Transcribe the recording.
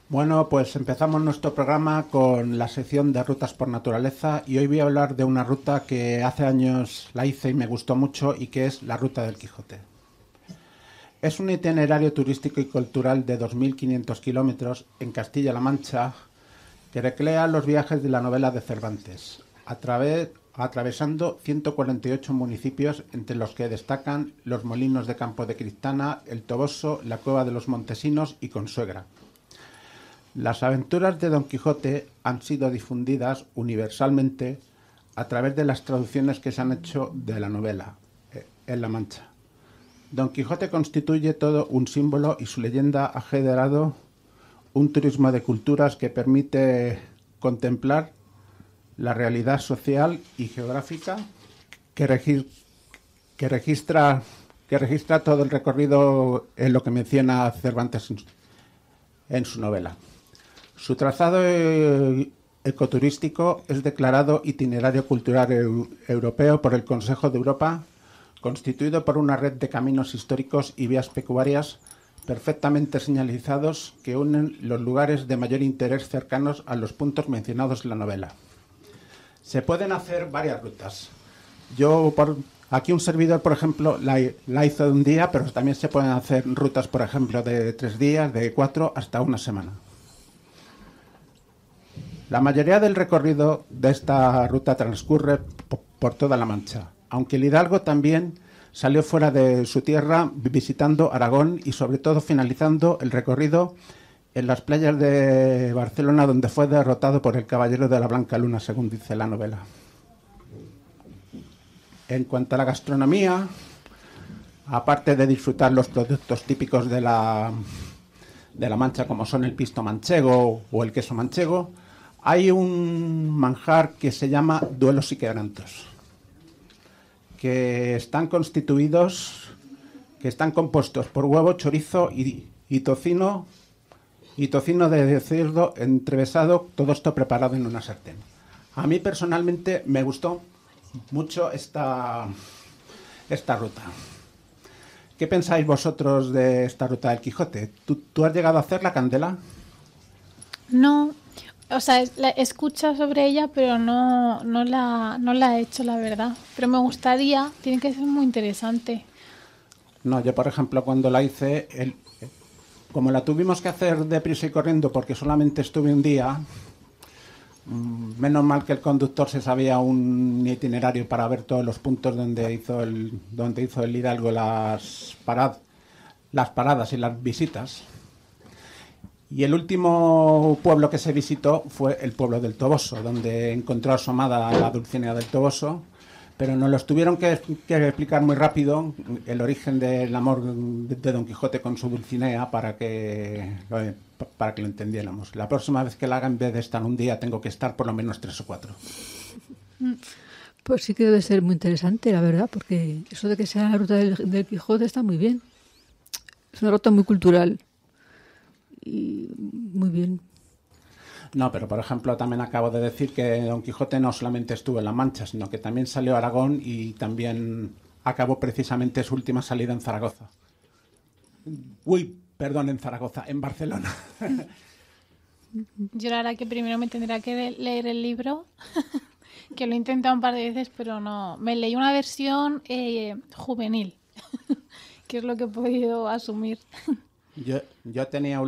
Bueno, pues empezamos nuestro programa con la sección de rutas por naturaleza y hoy voy a hablar de una ruta que hace años la hice y me gustó mucho y que es la Ruta del Quijote. Es un itinerario turístico y cultural de 2.500 kilómetros en Castilla-La Mancha que recrea los viajes de la novela de Cervantes, atravesando 148 municipios entre los que destacan los Molinos de Campo de Criptana, El Toboso, la Cueva de los Montesinos y Consuegra. Las aventuras de Don Quijote han sido difundidas universalmente a través de las traducciones que se han hecho de la novela en La Mancha. Don Quijote constituye todo un símbolo y su leyenda ha generado un turismo de culturas que permite contemplar la realidad social y geográfica que registra todo el recorrido en lo que menciona Cervantes en su novela. Su trazado ecoturístico es declarado Itinerario Cultural Europeo por el Consejo de Europa, constituido por una red de caminos históricos y vías pecuarias perfectamente señalizados que unen los lugares de mayor interés cercanos a los puntos mencionados en la novela. Se pueden hacer varias rutas. Aquí un servidor, por ejemplo, la hizo de un día, pero también se pueden hacer rutas, por ejemplo, de 3 días, de 4 hasta una semana. La mayoría del recorrido de esta ruta transcurre por toda La Mancha, aunque el hidalgo también salió fuera de su tierra visitando Aragón y sobre todo finalizando el recorrido en las playas de Barcelona, donde fue derrotado por el Caballero de la Blanca Luna, según dice la novela. En cuanto a la gastronomía, aparte de disfrutar los productos típicos de la Mancha, como son el pisto manchego o el queso manchego, hay un manjar que se llama duelos y quebrantos, que están compuestos por huevo, chorizo y tocino de cerdo entrevesado, todo esto preparado en una sartén. A mí personalmente me gustó mucho esta ruta. ¿Qué pensáis vosotros de esta ruta del Quijote? ¿Tú has llegado a hacerla, Candela? No, o sea, escucho sobre ella, pero no la he hecho, la verdad. Pero me gustaría, tiene que ser muy interesante. No, yo por ejemplo cuando la hice, como la tuvimos que hacer deprisa y corriendo porque solamente estuve un día, menos mal que el conductor se sabía un itinerario para ver todos los puntos donde hizo el hidalgo las paradas y las visitas. Y el último pueblo que se visitó fue el pueblo del Toboso, donde encontró asomada la Dulcinea del Toboso, pero nos los tuvieron que explicar muy rápido el origen del amor de Don Quijote con su Dulcinea para que lo entendiéramos. La próxima vez que la haga, en vez de estar un día, tengo que estar por lo menos 3 o 4. Pues sí que debe ser muy interesante, la verdad, porque eso de que sea la ruta del Quijote está muy bien. Es una ruta muy cultural y muy bien. No, pero por ejemplo también acabo de decir que Don Quijote no solamente estuvo en La Mancha, sino que también salió a Aragón y también acabó precisamente su última salida en Zaragoza. En Zaragoza, en Barcelona. Yo la verdad que primero me tendrá que leer el libro, que lo he intentado un par de veces, pero no. Me leí una versión juvenil, que es lo que he podido asumir. Yo tenía